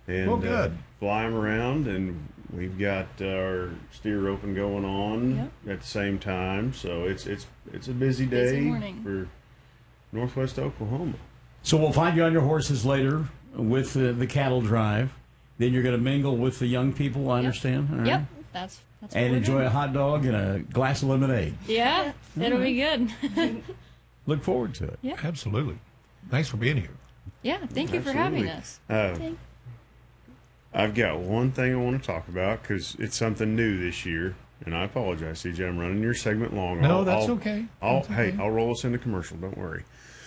and good. fly them around. And we've got our steer roping going on at the same time. So it's a busy day morning for Northwest Oklahoma. So we'll find you on your horses later with the cattle drive. Then you're going to mingle with the young people, I understand. All right. Yep, that's what and we're enjoy doing. a hot dog and a glass of lemonade. Yeah, it'll be good. Look forward to it. Yeah. Absolutely. Thanks for being here. Yeah, thank you for having us. I've got one thing I want to talk about because it's something new this year, and I apologize, CJ. I'm running your segment long. No, that's okay. Hey, I'll roll us into commercial. Don't worry.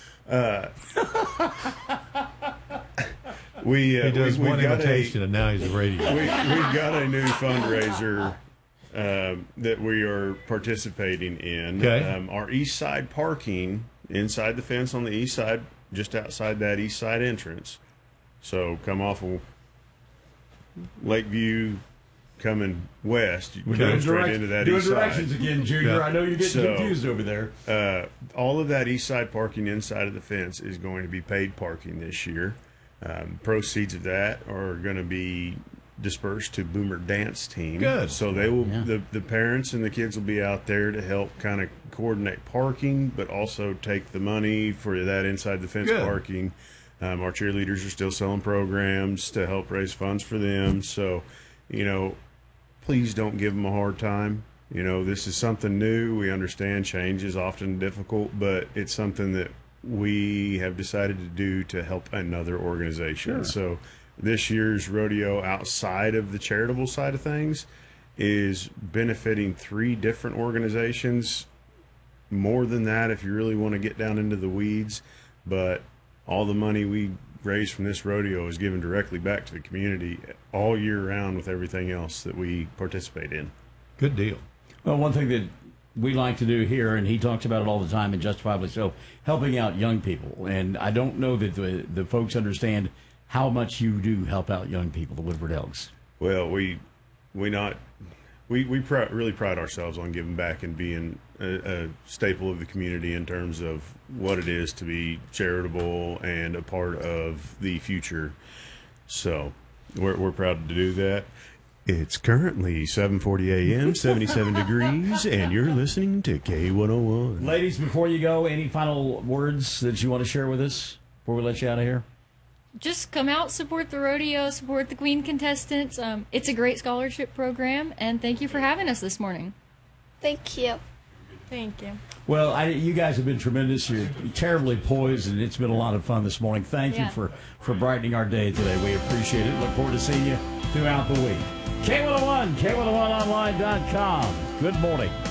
He does one imitation, and now he's a radio. We've got a new fundraiser that we are participating in. Okay. Our east side parking inside the fence on the east side, just outside that east side entrance. So come off of Lakeview, coming west, you go straight into that east side. directions again, Junior. Yeah. I know you're getting confused over there. All of that east side parking inside of the fence is going to be paid parking this year. Proceeds of that are going to be dispersed to Boomer Dance Team. Good. So they will the parents and the kids will be out there to help kind of coordinate parking, but also take the money for that inside the fence parking. Our cheerleaders are still selling programs to help raise funds for them. So, please don't give them a hard time. This is something new. We understand change is often difficult, but it's something that we have decided to do to help another organization. Sure. So this year's rodeo, outside of the charitable side of things, is benefiting 3 different organizations. More than that, if you really want to get down into the weeds, but all the money we raise from this rodeo is given directly back to the community all year round with everything else that we participate in. Good deal. Well, one thing that we like to do here, and he talks about it all the time, and justifiably so, helping out young people. And I don't know that the folks understand how much you do help out young people, the Woodward Elks. Well, we really pride ourselves on giving back and being a staple of the community in terms of what it is to be charitable and a part of the future. So we're proud to do that. It's currently 7:40 a.m., 77 degrees, and you're listening to K101. Ladies, before you go, any final words that you want to share with us before we let you out of here? Just come out, support the rodeo, support the Queen contestants. It's a great scholarship program, and thank you for having us this morning. Thank you. Thank you. Well, you guys have been tremendous. You're terribly poised, and it's been a lot of fun this morning. Thank you for brightening our day today. We appreciate it. Look forward to seeing you throughout the week. K101, K101online.com. Good morning.